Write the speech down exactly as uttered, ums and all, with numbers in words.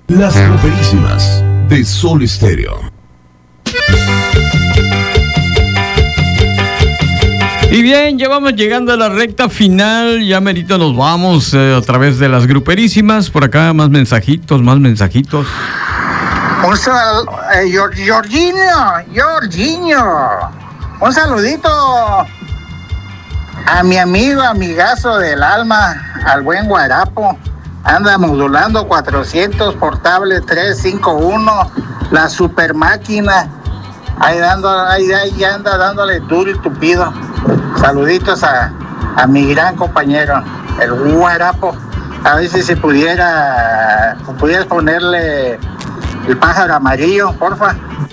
Las Gruperísimas de Sol Estéreo. Y bien, ya vamos llegando a la recta final, ya merito nos vamos eh, a través de las Gruperísimas, por acá más mensajitos, más mensajitos. Un sal, eh, Jorginho, Jorginho, un saludito a mi amigo, amigazo del alma, al buen Guarapo, anda modulando cuatrocientos portable trescientos cincuenta y uno, la super máquina, ahí, dando, ahí, ahí anda dándole duro y tupido. Saluditos a, a mi gran compañero, el Guarapo. A ver si se pudiera, pudieras ponerle el pájaro amarillo, porfa.